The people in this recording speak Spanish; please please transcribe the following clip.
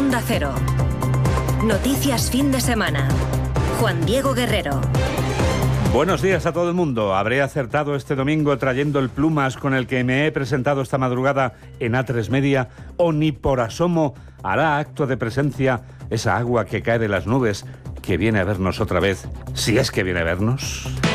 Onda Cero. Noticias fin de semana. Juan Diego Guerrero. Buenos días a todo el mundo. Habré acertado este domingo trayendo el plumas con el que me he presentado esta madrugada en A3 Media, o ni por asomo hará acto de presencia esa agua que cae de las nubes que viene a vernos otra vez, si es que viene a vernos.